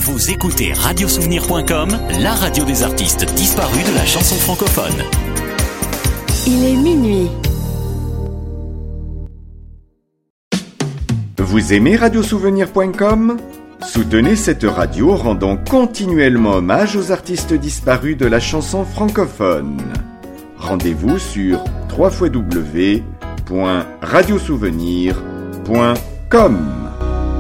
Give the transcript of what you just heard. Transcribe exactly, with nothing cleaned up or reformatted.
Vous écoutez radio souvenir point com, la radio des artistes disparus de la chanson francophone. Il est minuit. Vous aimez radio souvenir point com ? Soutenez cette radio en rendant continuellement hommage aux artistes disparus de la chanson francophone. Rendez-vous sur w w w point radio souvenir point com.